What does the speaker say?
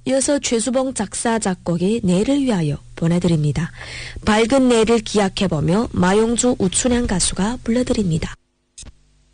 이어서 최수봉 작사 작곡의 내를 위하여 보내드립니다. 밝은 내를 기약해보며 마용주 우춘향 가수가 불러드립니다.